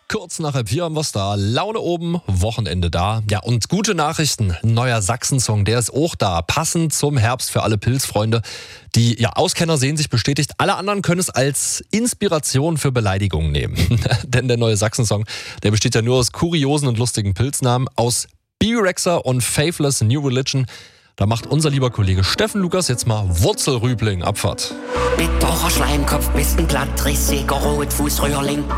Kurz nach 4 haben wir's da. Laune oben, Wochenende da. Ja, und gute Nachrichten. Ein neuer Sachsen-Song, der ist auch da. Passend zum Herbst für alle Pilzfreunde. Die Auskenner sehen sich bestätigt. Alle anderen können es als Inspiration für Beleidigungen nehmen. Denn der neue Sachsen-Song, der besteht ja nur aus kuriosen und lustigen Pilznamen. Aus B-Rexer und Faithless New Religion. Da macht unser lieber Kollege Steffen Lukas jetzt mal Wurzelrübling Abfahrt. Bitterer Schleimkopf, bist ein Plattrissiger Rotfußröhrling.